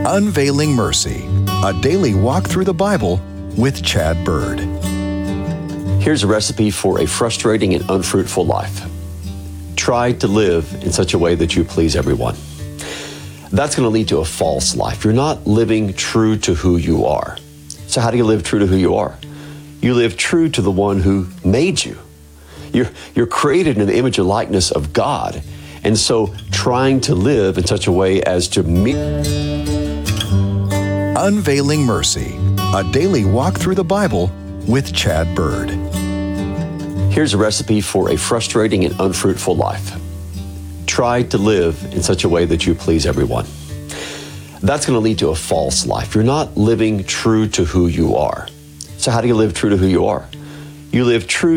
Unveiling Mercy, a daily walk through the Bible with Chad Bird. Here's a recipe for a frustrating and unfruitful life. Try to live in such a way that you please everyone. That's going to lead to a false life. You're not living true to who you are. So how do you live true to who you are? You live true to the one who made you. You're created in the image and likeness of God. And so trying to live in such a way as to meet. Unveiling Mercy, a daily walk through the Bible with Chad Bird. Here's a recipe for a frustrating and unfruitful life. Try to live in such a way that you please everyone. That's going to lead to a false life. You're not living true to who you are. So how do you live true to who you are? You live true